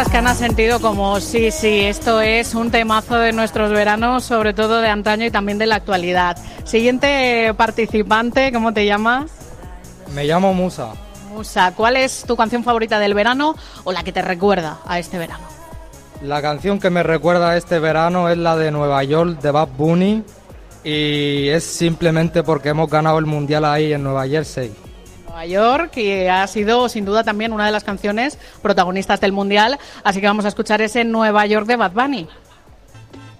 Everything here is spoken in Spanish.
protagonistas que han sentido como sí, esto es un temazo de nuestros veranos, sobre todo de antaño y también de la actualidad. Siguiente participante, ¿cómo te llamas? Me llamo Musa. Musa, ¿cuál es tu canción favorita del verano o la que te recuerda a este verano? La canción que me recuerda a este verano es la de Nueva York de Bad Bunny y es simplemente porque hemos ganado el Mundial ahí en Nueva Jersey. Nueva York, y ha sido sin duda también una de las canciones protagonistas del Mundial, así que vamos a escuchar ese Nueva York de Bad Bunny.